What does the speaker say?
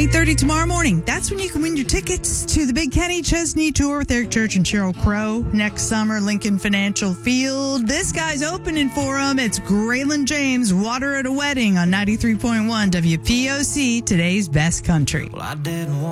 8:30 tomorrow morning. That's when you can win your tickets to the Big Kenny Chesney Tour with Eric Church and Sheryl Crow next summer, Lincoln Financial Field. This guy's opening for him. It's Graylin James, Water at a Wedding on 93.1 WPOC, today's best country. Well, I didn't want